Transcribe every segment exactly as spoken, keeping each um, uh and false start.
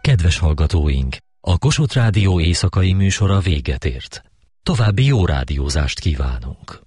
Kedves hallgatóink, a Kossuth Rádió éjszakai műsora véget ért. További jó rádiózást kívánunk.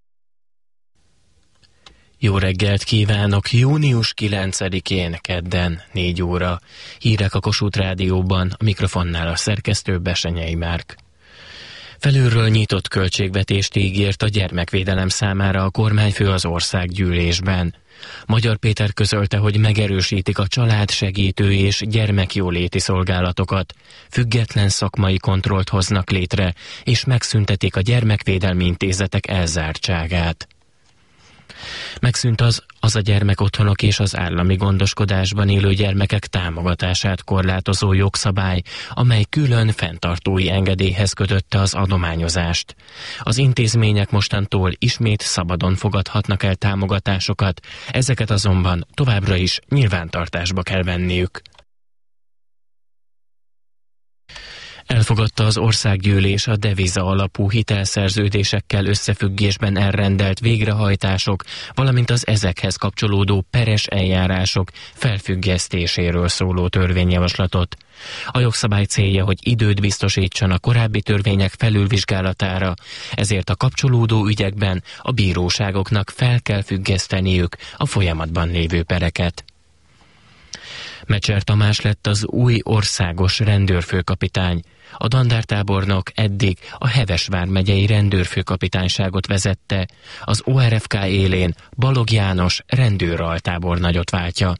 Jó reggelt kívánok! június kilencedikén, kedden, négy óra. Hírek a Kossuth Rádióban, a mikrofonnál a szerkesztő Besenyei Márk. Felülről nyitott költségvetést ígért a gyermekvédelem számára a kormányfő az országgyűlésben. Magyar Péter közölte, hogy megerősítik a családsegítő és gyermekjóléti szolgálatokat, független szakmai kontrollt hoznak létre, és megszüntetik a gyermekvédelmi intézetek elzártságát. Megszűnt az, az a gyermekotthonok és az állami gondoskodásban élő gyermekek támogatását korlátozó jogszabály, amely külön fenntartói engedélyhez kötötte az adományozást. Az intézmények mostantól ismét szabadon fogadhatnak el támogatásokat, ezeket azonban továbbra is nyilvántartásba kell venniük. Elfogadta az országgyűlés a deviza alapú hitelszerződésekkel összefüggésben elrendelt végrehajtások, valamint az ezekhez kapcsolódó peres eljárások felfüggesztéséről szóló törvényjavaslatot. A jogszabály célja, hogy időt biztosítson a korábbi törvények felülvizsgálatára, ezért a kapcsolódó ügyekben a bíróságoknak fel kell függeszteniük a folyamatban lévő pereket. Mecser Tamás lett az új országos rendőrfőkapitány. A dandártábornok eddig a Heves vármegyei rendőrfőkapitányságot vezette, az o er ef ká élén Balog János rendőraltábornagyot váltja.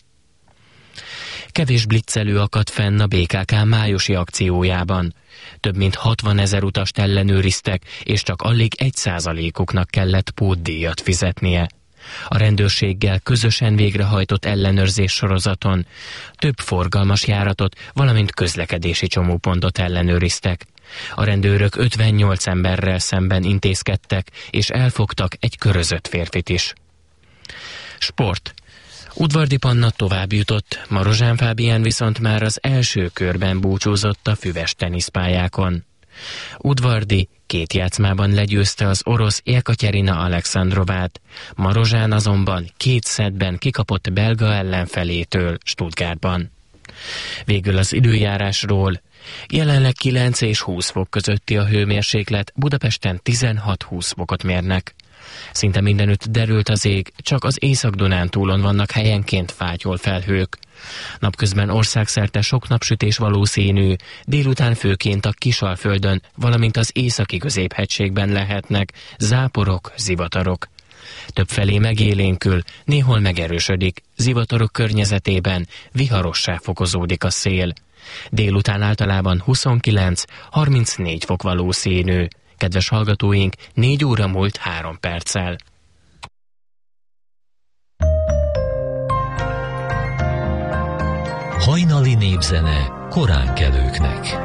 Kevés blitzelő akadt fenn a bé ká ká májusi akciójában. Több mint hatvanezer utast ellenőriztek, és csak alig egy százalékuknak kellett pótdíjat fizetnie. A rendőrséggel közösen végrehajtott ellenőrzés sorozaton több forgalmas járatot, valamint közlekedési csomópontot ellenőriztek. A rendőrök ötvennyolc emberrel szemben intézkedtek, és elfogtak egy körözött férfit is. Sport. Udvardi Panna tovább jutott, Marozsán Fábián viszont már az első körben búcsúzott a füves teniszpályákon. Udvardi két játszmában legyőzte az orosz Jekaterina Alexandrovát, Marozsán azonban két szettben kikapott belga ellenfelétől Stuttgartban. Végül az időjárásról. Jelenleg kilenc és húsz fok közötti a hőmérséklet, Budapesten tizenhat-húsz fokot mérnek. Szinte mindenütt derült az ég, csak az Észak-Dunántúlon vannak helyenként fátyol felhők. Napközben országszerte sok napsütés valószínű, délután főként a Kisalföldön, valamint az északi középhegységben lehetnek záporok, zivatarok. Többfelé megélénkül, néhol megerősödik, zivatarok környezetében viharossá fokozódik a szél. Délután általában huszonkilenc-harmincnégy fok valószínű. Kedves hallgatóink, négy óra múlt három perccel. Hajnali népzene koránkelőknek.